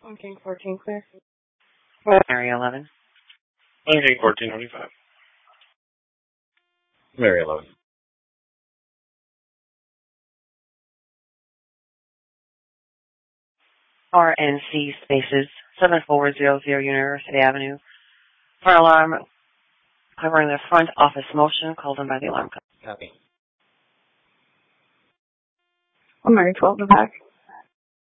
King 14 clear. Area 11. King 1425. Area 11. RNC spaces 7400 University Avenue. Fire alarm covering the front office motion called in by the alarm company. Copy. 1 Mary 12 in the back.